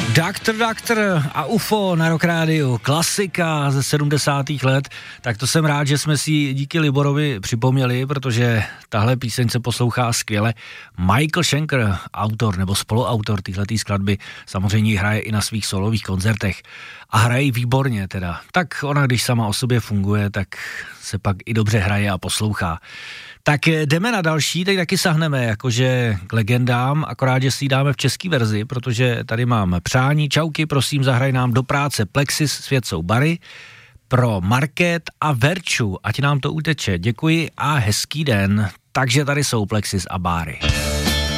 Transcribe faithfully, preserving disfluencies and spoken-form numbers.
Doktor Doktor a U F O na Rock Rádiu, klasika ze sedmdesátých let, tak to jsem rád, že jsme si díky Liborovi připomněli, protože tahle píseň se poslouchá skvěle. Michael Schenker, autor nebo spoluautor téhletý skladby, samozřejmě hraje i na svých solových koncertech a hraje výborně teda. Tak ona, když sama o sobě funguje, tak se pak i dobře hraje a poslouchá. Tak jdeme na další, teď taky sahneme jakože k legendám, akorát, že si ji dáme v české verzi, protože tady máme přání. Čauky, prosím, zahraj nám Do práce Plexis, Svět jsou bary, pro Market a Verču, ať nám to uteče. Děkuji a hezký den. Takže tady jsou Plexis a Bary.